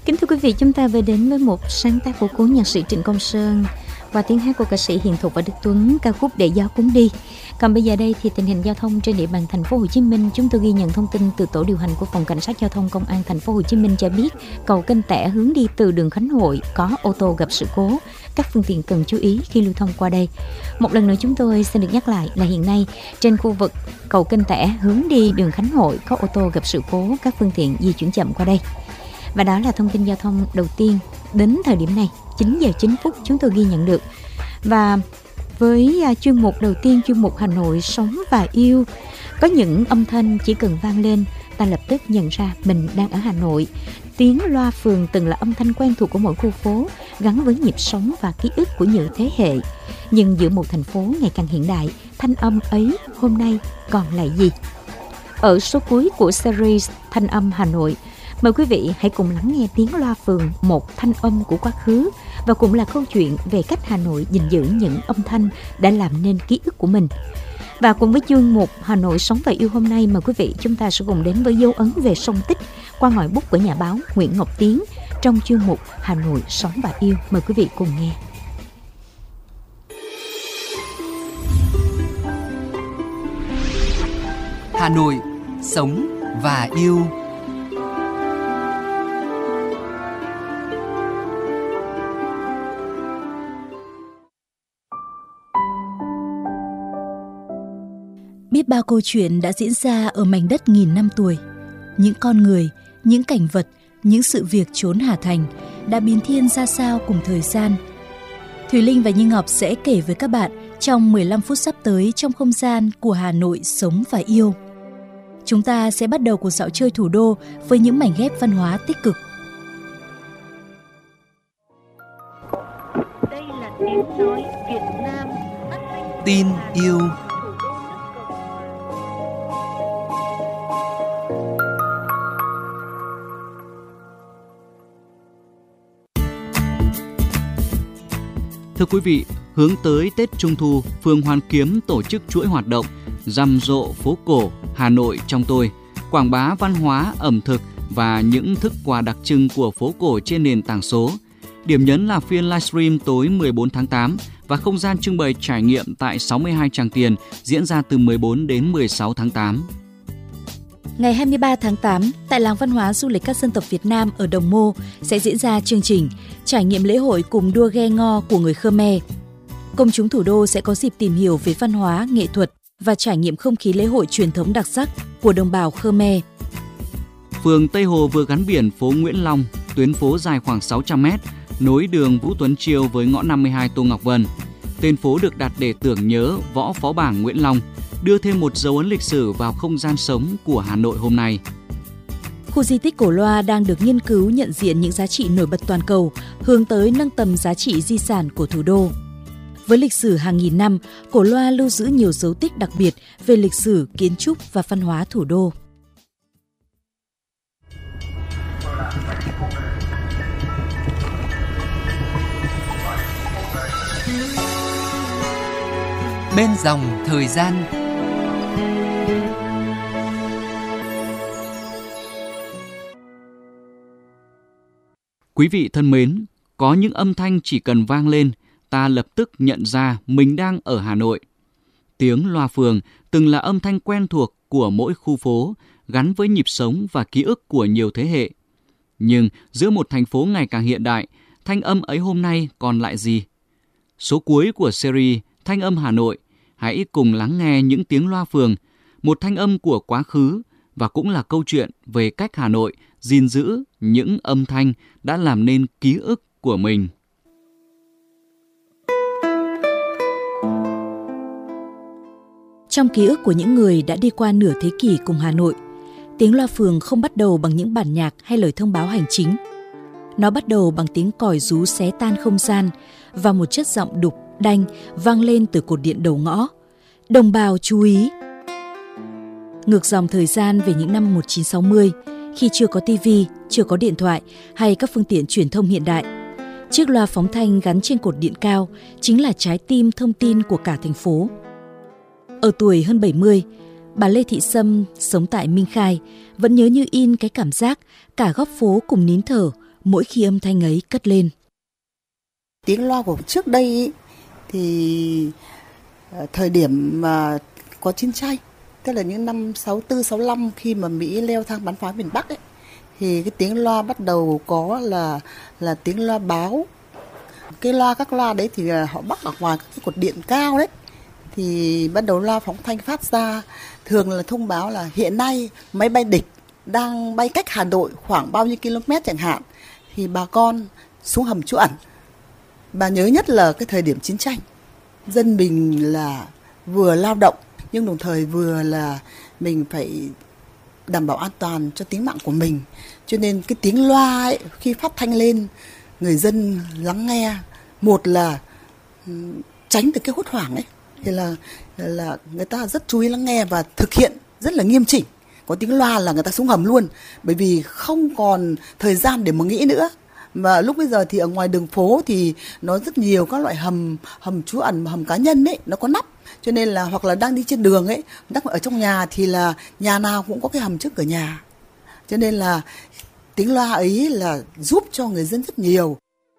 Kính thưa quý vị, chúng ta vừa đến với một sáng tác của cố nhạc sĩ Trịnh Công Sơn và tiếng hát của ca sĩ Hiền Thục và Đức Tuấn, ca khúc Để Gió Cuốn Đi. Còn bây giờ đây thì tình hình giao thông trên địa bàn thành phố Hồ Chí Minh, chúng tôi ghi nhận thông tin từ tổ điều hành của phòng cảnh sát giao thông công an thành phố Hồ Chí Minh cho biết, cầu Kênh Tẻ hướng đi từ đường Khánh Hội có ô tô gặp sự cố, các phương tiện cần chú ý khi lưu thông qua đây. Một lần nữa chúng tôi xin được nhắc lại là hiện nay trên khu vực cầu Kênh Tẻ hướng đi đường Khánh Hội có ô tô gặp sự cố, các phương tiện di chuyển chậm qua đây. Và đó là thông tin giao thông đầu tiên đến thời điểm này, 9 giờ 9 phút chúng tôi ghi nhận được. Và với chuyên mục đầu tiên, chuyên mục Hà Nội Sống và Yêu, có những âm thanh chỉ cần vang lên, ta lập tức nhận ra mình đang ở Hà Nội. Tiếng loa phường từng là âm thanh quen thuộc của mỗi khu phố, gắn với nhịp sống và ký ức của nhiều thế hệ. Nhưng giữa một thành phố ngày càng hiện đại, thanh âm ấy hôm nay còn là gì? Ở số cuối của series Thanh âm Hà Nội, mời quý vị hãy cùng lắng nghe tiếng loa phường, một thanh âm của quá khứ và cũng là câu chuyện về cách Hà Nội gìn giữ những âm thanh đã làm nên ký ức của mình. Và cùng với chuyên mục Hà Nội Sống và Yêu hôm nay, mời quý vị chúng ta sẽ cùng đến với dấu ấn về song Tích qua ngòi bút của nhà báo Nguyễn Ngọc Tiến trong chuyên mục Hà Nội Sống và Yêu. Mời quý vị cùng nghe. Hà Nội Sống và Yêu. Biết bao câu chuyện đã diễn ra ở mảnh đất nghìn năm tuổi. Những con người, những cảnh vật, những sự việc chốn Hà Thành đã biến thiên ra sao cùng thời gian. Thùy Linh và Như Ngọc sẽ kể với các bạn trong 15 phút sắp tới trong không gian của Hà Nội Sống và Yêu. Chúng ta sẽ bắt đầu cuộc dạo chơi thủ đô với những mảnh ghép văn hóa tích cực. Đây là tiếng nói Việt Nam. Tin yêu. Thưa quý vị, hướng tới Tết Trung Thu, phường Hoàn Kiếm tổ chức chuỗi hoạt động rầm rộ phố cổ Hà Nội trong tôi, quảng bá văn hóa, ẩm thực và những thức quà đặc trưng của phố cổ trên nền tảng số. Điểm nhấn là phiên livestream tối 14 tháng 8 và không gian trưng bày trải nghiệm tại 62 Tràng Tiền diễn ra từ 14 đến 16 tháng 8. Ngày 23 tháng 8, tại Làng Văn hóa Du lịch các dân tộc Việt Nam ở Đồng Mô sẽ diễn ra chương trình trải nghiệm lễ hội cùng đua ghe ngò của người Khmer. Công chúng thủ đô sẽ có dịp tìm hiểu về văn hóa, nghệ thuật và trải nghiệm không khí lễ hội truyền thống đặc sắc của đồng bào Khmer. Phường Tây Hồ vừa gắn biển phố Nguyễn Long, tuyến phố dài khoảng 600 m, nối đường Vũ Tuấn Chiêu với ngõ 52 Tô Ngọc Vân. Tên phố được đặt để tưởng nhớ võ phó bảng Nguyễn Long, đưa thêm một dấu ấn lịch sử vào không gian sống của Hà Nội hôm nay. Khu di tích Cổ Loa đang được nghiên cứu nhận diện những giá trị nổi bật toàn cầu, hướng tới nâng tầm giá trị di sản của thủ đô. Với lịch sử hàng nghìn năm, Cổ Loa lưu giữ nhiều dấu tích đặc biệt về lịch sử, kiến trúc và văn hóa thủ đô. Bên dòng thời gian. Quý vị thân mến, có những âm thanh chỉ cần vang lên, ta lập tức nhận ra mình đang ở Hà Nội. Tiếng loa phường từng là âm thanh quen thuộc của mỗi khu phố, gắn với nhịp sống và ký ức của nhiều thế hệ. Nhưng giữa một thành phố ngày càng hiện đại, thanh âm ấy hôm nay còn lại gì? Số cuối của series Thanh âm Hà Nội, hãy cùng lắng nghe những tiếng loa phường, một thanh âm của quá khứ và cũng là câu chuyện về cách Hà Nội gìn giữ những âm thanh đã làm nên ký ức của mình. Trong ký ức của những người đã đi qua nửa thế kỷ cùng Hà Nội, tiếng loa phường không bắt đầu bằng những bản nhạc hay lời thông báo hành chính. Nó bắt đầu bằng tiếng còi rú xé tan không gian và một chất giọng đục, đanh vang lên từ cột điện đầu ngõ. Đồng bào chú ý! Ngược dòng thời gian về những năm 1960, khi chưa có TV, chưa có điện thoại hay các phương tiện truyền thông hiện đại, chiếc loa phóng thanh gắn trên cột điện cao chính là trái tim thông tin của cả thành phố. Ở tuổi hơn 70, bà Lê Thị Sâm sống tại Minh Khai vẫn nhớ như in cái cảm giác cả góc phố cùng nín thở mỗi khi âm thanh ấy cất lên. Tiếng loa của trước đây ý, thì thời điểm mà có chiến tranh, tức là những năm 64, 65 khi mà Mỹ leo thang bắn phá miền Bắc ấy, thì cái tiếng loa bắt đầu có là tiếng loa báo. Các loa đấy thì họ bắt ở ngoài các cái cột điện cao đấy, thì bắt đầu loa phóng thanh phát ra, thường là thông báo là hiện nay máy bay địch đang bay cách Hà Nội khoảng bao nhiêu km chẳng hạn, thì bà con xuống hầm trú ẩn. Bà nhớ nhất là cái thời điểm chiến tranh, dân mình là vừa lao động nhưng đồng thời vừa là mình phải đảm bảo an toàn cho tính mạng của mình. Cho nên cái tiếng loa ấy, khi phát thanh lên, người dân lắng nghe, một là tránh từ cái hốt hoảng ấy, thì là người ta rất chú ý lắng nghe và thực hiện rất là nghiêm chỉnh. Có tiếng loa là người ta xuống hầm luôn, bởi vì không còn thời gian để mà nghĩ nữa. Mà lúc bây giờ thì ở ngoài đường phố thì nó rất nhiều các loại hầm trú ẩn, hầm cá nhân ấy, nó có nắp. Cho nên là hoặc là đang đi trên đường ấy, đang ở trong nhà thì là nhà nào cũng có cái hầm trước cửa nhà. Cho nên là tiếng loa ấy là giúp cho người dân rất nhiều.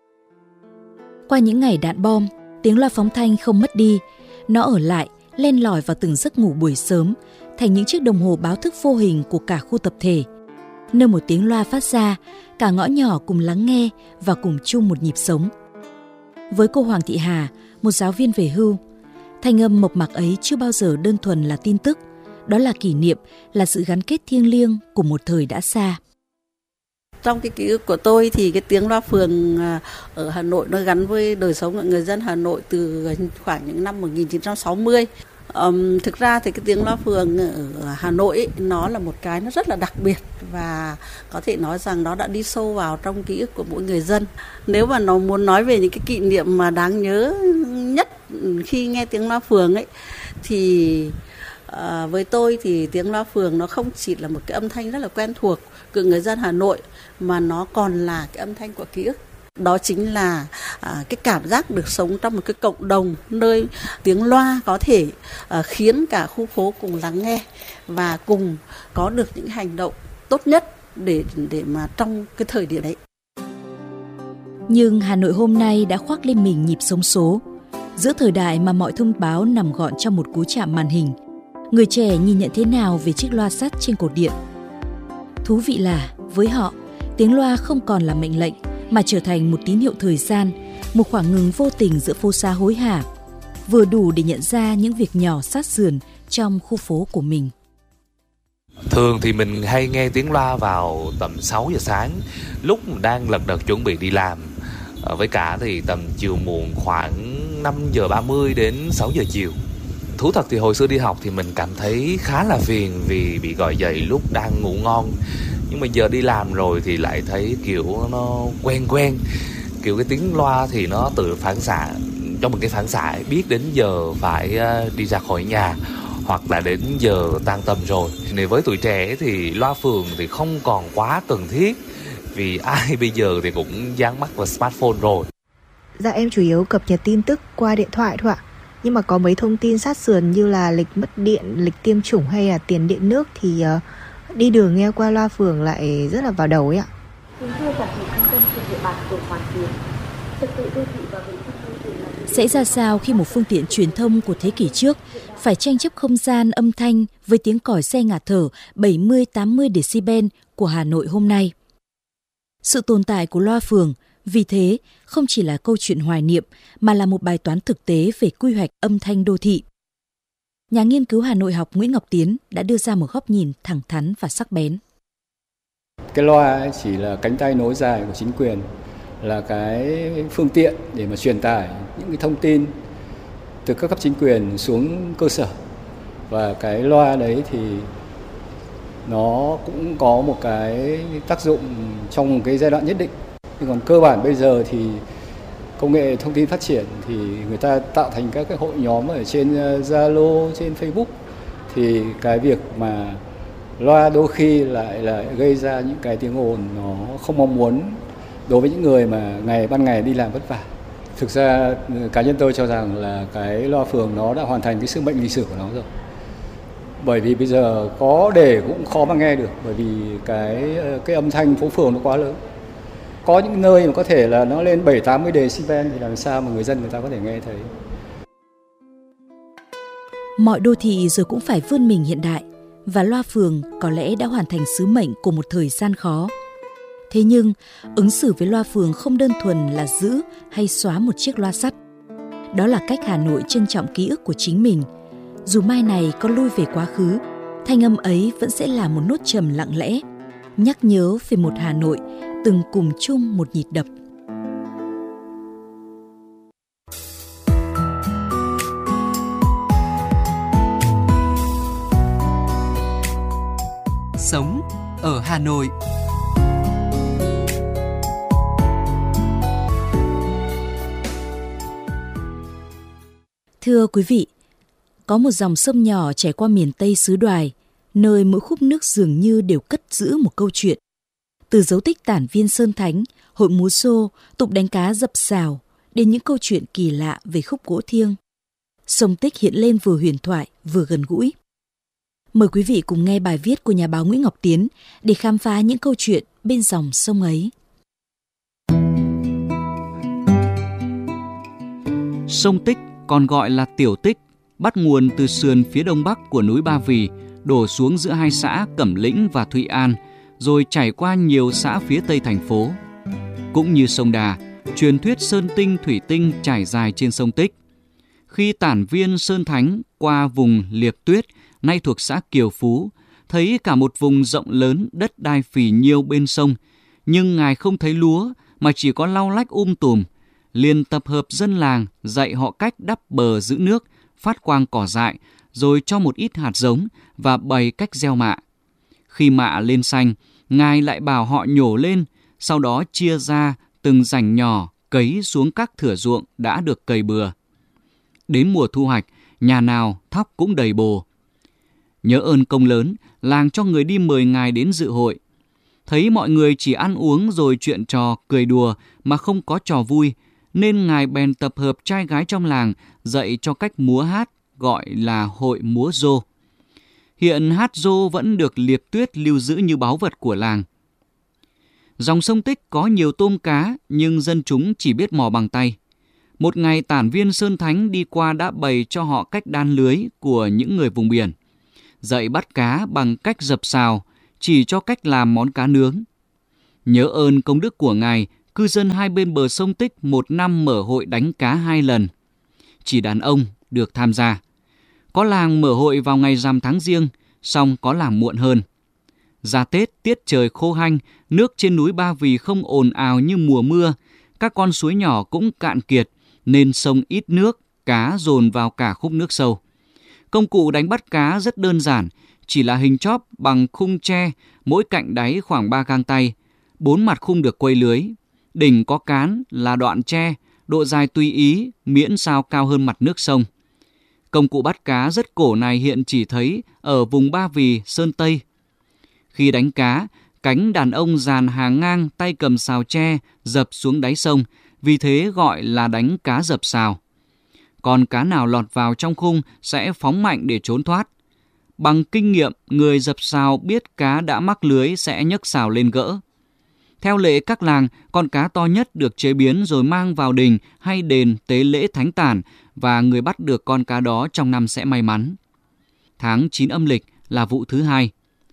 Qua những ngày đạn bom, tiếng loa phóng thanh không mất đi, nó ở lại, len lỏi vào từng giấc ngủ buổi sớm, thành những chiếc đồng hồ báo thức vô hình của cả khu tập thể. Nơi một tiếng loa phát ra, cả ngõ nhỏ cùng lắng nghe và cùng chung một nhịp sống. Với cô Hoàng Thị Hà, một giáo viên về hưu, thanh âm mộc mạc ấy chưa bao giờ đơn thuần là tin tức, đó là kỷ niệm, là sự gắn kết thiêng liêng của một thời đã xa. Trong cái ký ức của tôi thì cái tiếng loa phường ở Hà Nội nó gắn với đời sống của người dân Hà Nội từ khoảng những năm 1960. Thực ra thì cái tiếng loa phường ở Hà Nội ấy, nó là một cái nó rất là đặc biệt và có thể nói rằng nó đã đi sâu vào trong ký ức của mỗi người dân. Nếu mà nó muốn nói về những cái kỷ niệm mà đáng nhớ nhất khi nghe tiếng loa phường ấy thì với tôi thì tiếng loa phường nó không chỉ là một cái âm thanh rất là quen thuộc của người dân Hà Nội mà nó còn là cái âm thanh của ký ức. Đó chính là cái cảm giác được sống trong một cái cộng đồng nơi tiếng loa có thể khiến cả khu phố cùng lắng nghe và cùng có được những hành động tốt nhất để mà trong cái thời điểm đấy. Nhưng Hà Nội hôm nay đã khoác lên mình nhịp sống số. Giữa thời đại mà mọi thông báo nằm gọn trong một cú chạm màn hình, người trẻ nhìn nhận thế nào về chiếc loa sắt trên cột điện? Thú vị là với họ, tiếng loa không còn là mệnh lệnh mà trở thành một tín hiệu thời gian, một khoảng ngừng vô tình giữa phố xá hối hả, vừa đủ để nhận ra những việc nhỏ sát sườn trong khu phố của mình. Thường thì mình hay nghe tiếng loa vào tầm 6 giờ sáng, lúc đang lật đật chuẩn bị đi làm. Với cả thì tầm chiều muộn khoảng 5 giờ 30 đến 6 giờ chiều. Thú thật thì hồi xưa đi học thì mình cảm thấy khá là phiền vì bị gọi dậy lúc đang ngủ ngon. Nhưng mà giờ đi làm rồi thì lại thấy kiểu nó quen. Kiểu cái tiếng loa thì nó tự phản xạ, trong một cái phản xạ biết đến giờ phải đi ra khỏi nhà hoặc là đến giờ tan tầm rồi. Nên với tuổi trẻ thì loa phường thì không còn quá cần thiết vì ai bây giờ thì cũng dán mắt vào smartphone rồi. Dạ em chủ yếu cập nhật tin tức qua điện thoại thôi ạ. Nhưng mà có mấy thông tin sát sườn như là lịch mất điện, lịch tiêm chủng hay là tiền điện nước thì đi đường nghe qua loa phường lại rất là vào đầu ấy ạ. Kính thưa toàn thể nhân dân trên địa bàn phường Hoàn Kiếm, trật tự đô thị và vệ sinh đô thị là... Sẽ ra sao khi một phương tiện truyền thông của thế kỷ trước phải tranh chấp không gian âm thanh với tiếng còi xe ngạt thở 70-80 decibel của Hà Nội hôm nay? Sự tồn tại của loa phường vì thế không chỉ là câu chuyện hoài niệm mà là một bài toán thực tế về quy hoạch âm thanh đô thị. Nhà nghiên cứu Hà Nội học Nguyễn Ngọc Tiến đã đưa ra một góc nhìn thẳng thắn và sắc bén. Cái loa chỉ là cánh tay nối dài của chính quyền, là cái phương tiện để mà truyền tải những cái thông tin từ các cấp chính quyền xuống cơ sở. Và cái loa đấy thì nó cũng có một cái tác dụng trong một cái giai đoạn nhất định. Nhưng còn cơ bản bây giờ thì công nghệ thông tin phát triển thì người ta tạo thành các cái hội nhóm ở trên Zalo, trên Facebook. Thì cái việc mà loa đôi khi lại gây ra những cái tiếng ồn nó không mong muốn đối với những người mà ban ngày đi làm vất vả. Thực ra cá nhân tôi cho rằng là cái loa phường nó đã hoàn thành cái sứ mệnh lịch sử của nó rồi. Bởi vì bây giờ có để cũng khó mà nghe được, bởi vì cái âm thanh phố phường nó quá lớn. Có những nơi mà có thể là nó lên 70-80 decibel thì làm sao mà người ta có thể nghe thấy. Mọi đô thị giờ cũng phải vươn mình hiện đại, và loa phường có lẽ đã hoàn thành sứ mệnh của một thời gian khó. Thế nhưng, ứng xử với loa phường không đơn thuần là giữ hay xóa một chiếc loa sắt. Đó là cách Hà Nội trân trọng ký ức của chính mình. Dù mai này có lui về quá khứ, thanh âm ấy vẫn sẽ là một nốt trầm lặng lẽ, nhắc nhớ về một Hà Nội từng cùng chung một nhịp đập. Sống ở Hà Nội. Thưa quý vị, có một dòng sông nhỏ chảy qua miền Tây xứ Đoài, nơi mỗi khúc nước dường như đều cất giữ một câu chuyện. Từ dấu tích tản viên Sơn Thánh, hội múa xô, tục đánh cá dập xào, đến những câu chuyện kỳ lạ về khúc gỗ thiêng. Sông Tích hiện lên vừa huyền thoại, vừa gần gũi. Mời quý vị cùng nghe bài viết của nhà báo Nguyễn Ngọc Tiến để khám phá những câu chuyện bên dòng sông ấy. Sông Tích còn gọi là Tiểu Tích, bắt nguồn từ sườn phía đông bắc của núi Ba Vì, đổ xuống giữa hai xã Cẩm Lĩnh và Thụy An, rồi chảy qua nhiều xã phía tây thành phố. Cũng như sông Đà, truyền thuyết Sơn Tinh Thủy Tinh trải dài trên sông Tích. Khi tản viên Sơn Thánh qua vùng Liệp Tuyết, nay thuộc xã Kiều Phú, thấy cả một vùng rộng lớn đất đai phì nhiêu bên sông, nhưng ngài không thấy lúa mà chỉ có lau lách tùm, liền tập hợp dân làng dạy họ cách đắp bờ giữ nước, phát quang cỏ dại, rồi cho một ít hạt giống và bày cách gieo mạ. Khi mạ lên xanh, ngài lại bảo họ nhổ lên, sau đó chia ra từng rảnh nhỏ cấy xuống các thửa ruộng đã được cày bừa. Đến mùa thu hoạch, nhà nào thóc cũng đầy bồ. Nhớ ơn công lớn, làng cho người đi mời ngài đến dự hội. Thấy mọi người chỉ ăn uống rồi chuyện trò, cười đùa mà không có trò vui, nên ngài bèn tập hợp trai gái trong làng dạy cho cách múa hát, gọi là hội múa rô. Hiện hát rô vẫn được Liệp Tuyết lưu giữ như báu vật của làng. Dòng sông Tích có nhiều tôm cá, nhưng dân chúng chỉ biết mò bằng tay. Một ngày tản viên Sơn Thánh đi qua đã bày cho họ cách đan lưới của những người vùng biển, dạy bắt cá bằng cách dập xào, chỉ cho cách làm món cá nướng. Nhớ ơn công đức của ngài, cư dân hai bên bờ sông Tích một năm mở hội đánh cá 2 lần. Chỉ đàn ông được tham gia. Có làng mở hội vào ngày rằm tháng Giêng, song có làng muộn hơn. Ra Tết, tiết trời khô hanh, nước trên núi Ba Vì không ồn ào như mùa mưa, các con suối nhỏ cũng cạn kiệt, nên sông ít nước, cá dồn vào cả khúc nước sâu. Công cụ đánh bắt cá rất đơn giản, chỉ là hình chóp bằng khung tre, mỗi cạnh đáy khoảng 3 gang tay, 4 mặt khung được quây lưới. Đỉnh có cán là đoạn tre, độ dài tùy ý, miễn sao cao hơn mặt nước sông. Công cụ bắt cá rất cổ này hiện chỉ thấy ở vùng Ba Vì, Sơn Tây. Khi đánh cá, cánh đàn ông dàn hàng ngang tay cầm sào tre dập xuống đáy sông, vì thế gọi là đánh cá dập sào. Còn cá nào lọt vào trong khung sẽ phóng mạnh để trốn thoát. Bằng kinh nghiệm, người dập sào biết cá đã mắc lưới sẽ nhấc sào lên gỡ. Theo lệ các làng, con cá to nhất được chế biến rồi mang vào đình hay đền tế lễ thánh tản, và người bắt được con cá đó trong năm sẽ may mắn. Tháng 9 âm lịch là vụ thứ 2.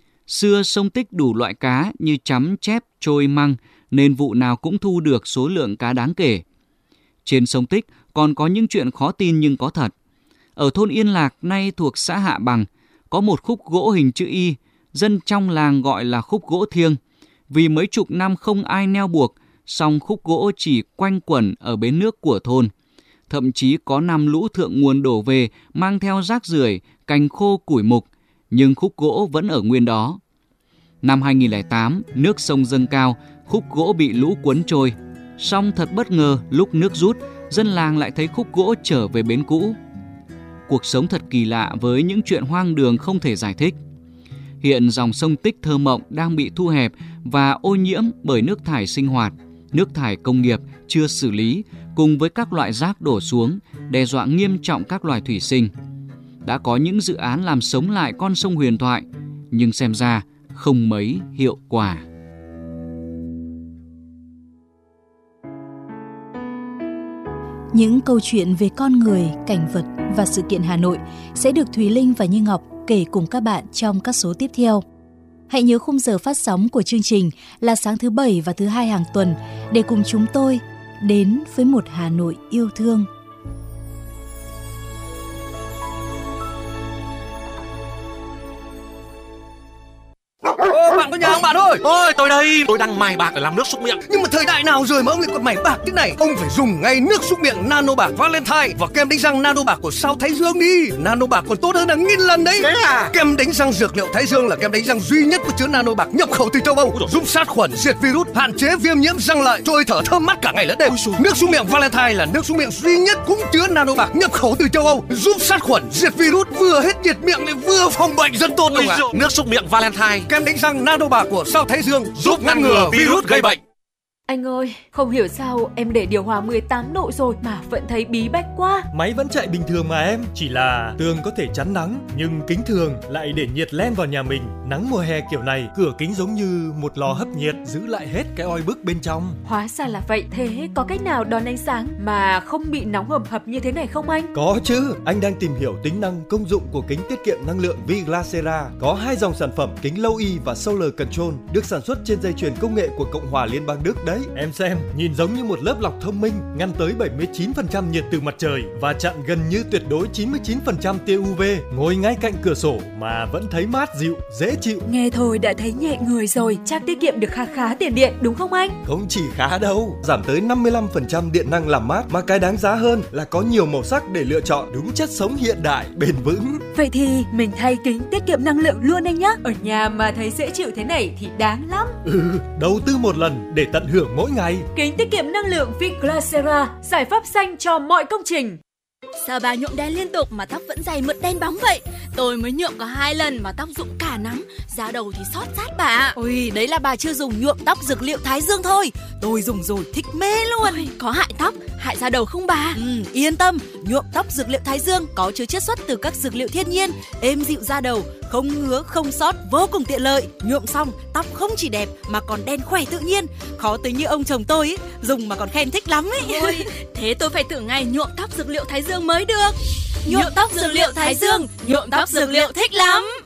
Xưa sông Tích đủ loại cá như chấm, chép, trôi, măng, nên vụ nào cũng thu được số lượng cá đáng kể. Trên sông Tích còn có những chuyện khó tin nhưng có thật. Ở thôn Yên Lạc, nay thuộc xã Hạ Bằng, có một khúc gỗ hình chữ Y, dân trong làng gọi là khúc gỗ thiêng. Vì mấy chục năm không ai neo buộc, song khúc gỗ chỉ quanh quẩn ở bến nước của thôn. Thậm chí có năm lũ thượng nguồn đổ về mang theo rác rưởi, cành khô, củi mục, nhưng khúc gỗ vẫn ở nguyên đó. Năm 2008, nước sông dâng cao, khúc gỗ bị lũ cuốn trôi. Song thật bất ngờ, lúc nước rút, dân làng lại thấy khúc gỗ trở về bến cũ. Cuộc sống thật kỳ lạ với những chuyện hoang đường không thể giải thích. Hiện dòng sông Tích thơ mộng đang bị thu hẹp và ô nhiễm bởi nước thải sinh hoạt, nước thải công nghiệp chưa xử lý cùng với các loại rác đổ xuống, đe dọa nghiêm trọng các loài thủy sinh. Đã có những dự án làm sống lại con sông huyền thoại, nhưng xem ra không mấy hiệu quả. Những câu chuyện về con người, cảnh vật và sự kiện Hà Nội sẽ được Thùy Linh và Như Ngọc kể cùng các bạn trong các số tiếp theo. Hãy nhớ khung giờ phát sóng của chương trình là sáng thứ 7 và thứ 2 hàng tuần để cùng chúng tôi đến với một Hà Nội yêu thương. Bạn có nhà không bạn ơi? Ôi tôi đây, tôi đang mài bạc để làm nước súc miệng. Nhưng mà thời đại nào rồi mà ông lại còn mài bạc thế này? Ông phải dùng ngay nước súc miệng Nano Bạc Valentine và kem đánh răng Nano Bạc của Sao Thái Dương đi. Nano Bạc còn tốt hơn hàng nghìn lần đấy. Thế à? Kem đánh răng dược liệu Thái Dương là kem đánh răng duy nhất có chứa Nano Bạc nhập khẩu từ châu Âu, giúp sát khuẩn, diệt virus, hạn chế viêm nhiễm răng lợi, trôi thở thơm mát cả ngày lẫn đêm. Nước súc miệng Valentine là nước súc miệng duy nhất cũng chứa Nano Bạc nhập khẩu từ châu Âu, giúp sát khuẩn, diệt virus, vừa hết nhiệt miệng lại vừa phòng bệnh rất tốt đúng không ạ? Nước súc miệng Valentine, kem đánh răng Nano Bạc của Sao Thái Dương giúp ngăn ngừa virus gây bệnh. Anh ơi, không hiểu sao em để điều hòa 18 độ rồi mà vẫn thấy bí bách quá. Máy vẫn chạy bình thường mà em, chỉ là tường có thể chắn nắng, nhưng kính thường lại để nhiệt len vào nhà mình. Nắng mùa hè kiểu này, cửa kính giống như một lò hấp nhiệt, giữ lại hết cái oi bức bên trong. Hóa ra là vậy, thế có cách nào đón ánh sáng mà không bị nóng hầm hập như thế này không anh? Có chứ, anh đang tìm hiểu tính năng công dụng của kính tiết kiệm năng lượng Viglasera. Có 2 dòng sản phẩm kính Low E và Solar Control được sản xuất trên dây chuyền công nghệ của Cộng hòa Liên bang Đức đấy. Em xem, nhìn giống như một lớp lọc thông minh, ngăn tới 79% nhiệt từ mặt trời và chặn gần như tuyệt đối 99% tia UV. Ngồi ngay cạnh cửa sổ mà vẫn thấy mát dịu, dễ chịu. Nghe thôi đã thấy nhẹ người rồi, chắc tiết kiệm được khá tiền điện đúng không anh? Không chỉ khá đâu, giảm tới 55% điện năng làm mát, mà cái đáng giá hơn là có nhiều màu sắc để lựa chọn, đúng chất sống hiện đại, bền vững. Vậy thì mình thay kính tiết kiệm năng lượng luôn anh nhá. Ở nhà mà thấy dễ chịu thế này thì đáng lắm. Đầu tư một lần để tận hưởng mỗi ngày. Kính tiết kiệm năng lượng Viglasera, giải pháp xanh cho mọi công trình. Sao bà nhuộm đen liên tục mà tóc vẫn dày mượt đen bóng vậy? Tôi mới nhuộm có 2 lần mà tóc rụng cả nắm, da đầu thì xót rát bà. Ôi, đấy là bà chưa dùng nhuộm tóc dược liệu Thái Dương thôi. Tôi dùng rồi thích mê luôn. Ôi, có hại tóc, hại da đầu không bà? Yên tâm, nhuộm tóc dược liệu Thái Dương có chứa chiết xuất từ các dược liệu thiên nhiên, êm dịu da đầu, không ngứa, không xót, vô cùng tiện lợi. Nhuộm xong, tóc không chỉ đẹp mà còn đen khỏe tự nhiên. Khó tính như ông chồng tôi ấy, dùng mà còn khen thích lắm ấy. Ôi, thế tôi phải thử ngay nhuộm tóc dược liệu Thái Dương mới được. Nhuộm tóc dược liệu Thái Dương, nhuộm tóc dược liệu thích lắm.